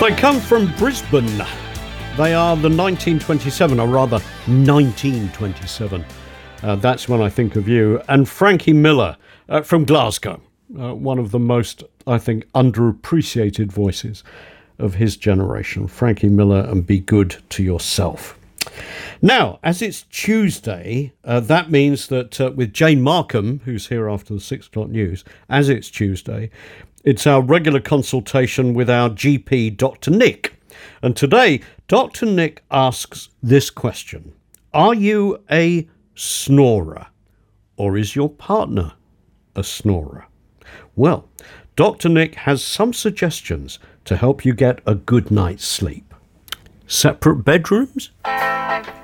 They come from Brisbane. They are the 1927, or rather 1927. That's when I think of you. And Frankie Miller from Glasgow. One of the most, I think, underappreciated voices of his generation. Frankie Miller and Be Good to Yourself. Now, as it's Tuesday, that means that with Jane Markham, who's here after the 6 o'clock news, as it's Tuesday, it's our regular consultation with our GP, Dr. Nick. And today, Dr. Nick asks this question. Are you a snorer? Or is your partner a snorer? Well, Dr. Nick has some suggestions to help you get a good night's sleep. Separate bedrooms?